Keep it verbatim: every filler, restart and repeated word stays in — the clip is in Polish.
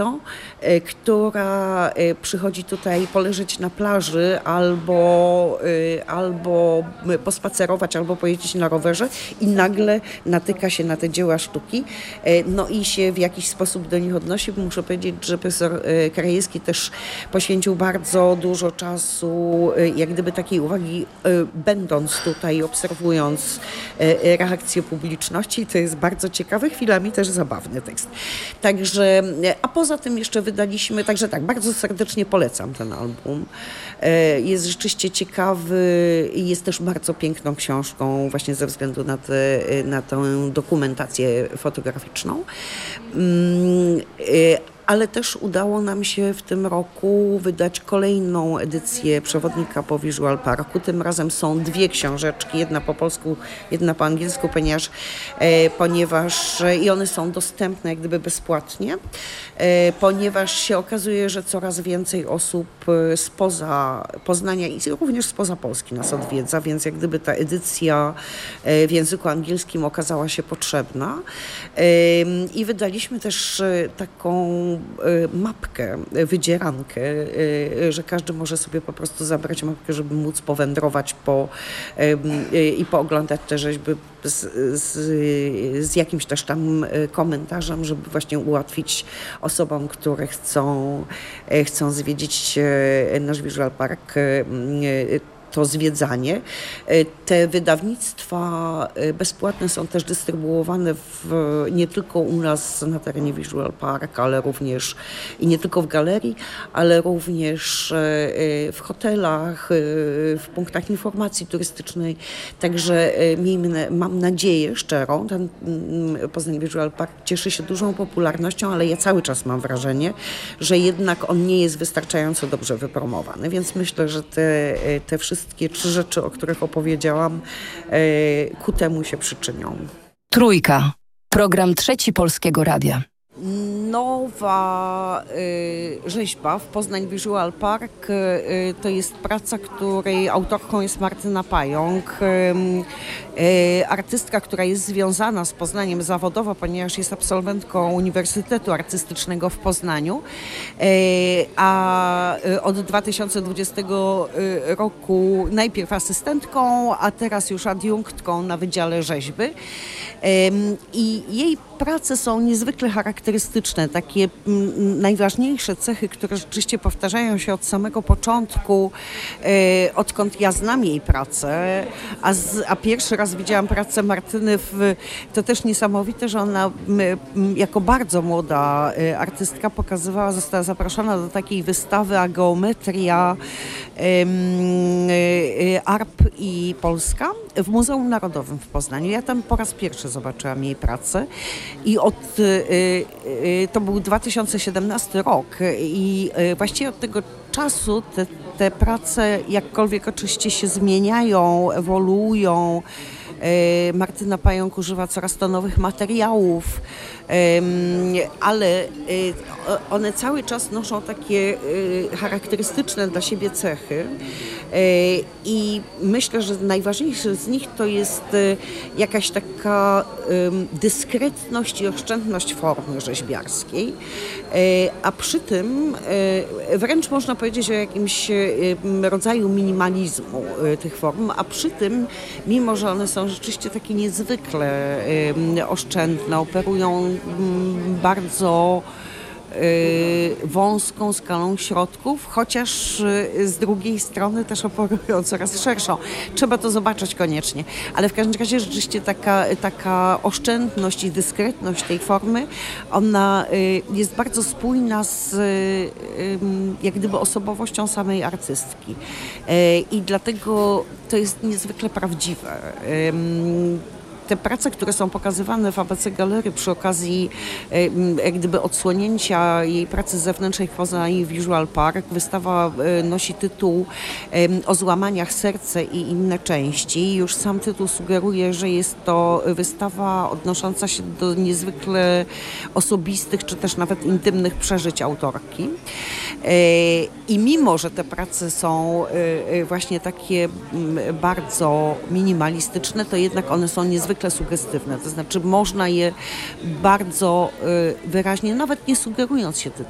kobietą, która przychodzi tutaj poleżeć na plaży albo, albo pospacerować, albo pojeździć na rowerze i nagle natyka się na te dzieła sztuki, no i się w jakiś sposób do nich odnosi. Muszę powiedzieć, że profesor Krajewski też poświęcił bardzo dużo czasu, jak gdyby takiej uwagi, będąc tutaj, obserwując reakcję publiczności. To jest bardzo ciekawy, chwilami też zabawny tekst. Także, a poza tym jeszcze wydaliśmy, także tak, bardzo serdecznie polecam ten album. Jest rzeczywiście ciekawy i jest też bardzo piękną książką właśnie ze względu na, te, na tę dokumentację fotograficzną. Ale też udało nam się w tym roku wydać kolejną edycję Przewodnika po Visual Parku. Tym razem są dwie książeczki, jedna po polsku, jedna po angielsku, ponieważ, e, ponieważ i one są dostępne jak gdyby bezpłatnie, e, ponieważ się okazuje, że coraz więcej osób spoza Poznania i również spoza Polski nas odwiedza, więc jak gdyby ta edycja e, w języku angielskim okazała się potrzebna. E, I wydaliśmy też taką mapkę, wydzierankę, że każdy może sobie po prostu zabrać mapkę, żeby móc powędrować po, i pooglądać te rzeźby z, z, z jakimś też tam komentarzem, żeby właśnie ułatwić osobom, które chcą, chcą zwiedzić nasz Visual Park, to zwiedzanie. Te wydawnictwa bezpłatne są też dystrybuowane w, nie tylko u nas na terenie Visual Park, ale również i nie tylko w galerii, ale również w hotelach, w punktach informacji turystycznej. Także miejmy, mam nadzieję szczerą, ten Poznań Visual Park cieszy się dużą popularnością, ale ja cały czas mam wrażenie, że jednak on nie jest wystarczająco dobrze wypromowany, więc myślę, że te, te wszystkie Wszystkie trzy rzeczy, o których opowiedziałam, ku temu się przyczynią. Trójka. Program Trzeci Polskiego Radia. Nowa y, rzeźba w Poznań Visual Park y, to jest praca, której autorką jest Martyna Pająk. Y, y, artystka, która jest związana z Poznaniem zawodowo, ponieważ jest absolwentką Uniwersytetu Artystycznego w Poznaniu, y, a od dwa tysiące dwudziestego roku najpierw asystentką, a teraz już adiunktką na Wydziale Rzeźby. Y, I jej prace są niezwykle charakterystyczne, takie m, najważniejsze cechy, które rzeczywiście powtarzają się od samego początku, e, odkąd ja znam jej pracę, a, z, a pierwszy raz widziałam pracę Martyny, w, to też niesamowite, że ona m, m, jako bardzo młoda e, artystka pokazywała, została zaproszona do takiej wystawy Ageometria, e, e, A R P i Polska w Muzeum Narodowym w Poznaniu. Ja tam po raz pierwszy zobaczyłam jej pracę. I od, y, y, to był dwa tysiące siedemnasty rok i y, właściwie od tego czasu te, te prace jakkolwiek oczywiście się zmieniają, ewoluują. Y, Martyna Pająk używa coraz to nowych materiałów, y, ale y, one cały czas noszą takie y, charakterystyczne dla siebie cechy. Y, I myślę, że najważniejsze z nich to jest y, jakaś taka y, dyskretność i oszczędność formy rzeźbiarskiej, y, a przy tym y, wręcz można powiedzieć o jakimś y, rodzaju minimalizmu y, tych form, a przy tym, mimo że one są rzeczywiście takie niezwykle y, oszczędne, operują y, bardzo wąską skalą środków, chociaż z drugiej strony też operują coraz szerszą. Trzeba to zobaczyć koniecznie. Ale w każdym razie rzeczywiście taka, taka oszczędność i dyskretność tej formy, ona jest bardzo spójna z jak gdyby osobowością samej artystki. I dlatego to jest niezwykle prawdziwe. Te prace, które są pokazywane w A B C Galerii przy okazji jak gdyby odsłonięcia jej pracy zewnętrznej w Poznań Visual Park, wystawa nosi tytuł O złamaniach serce i inne części. Już sam tytuł sugeruje, że jest to wystawa odnosząca się do niezwykle osobistych, czy też nawet intymnych przeżyć autorki. I mimo, że te prace są właśnie takie bardzo minimalistyczne, to jednak one są niezwykle sugestywne. To znaczy można je bardzo wyraźnie, nawet nie sugerując się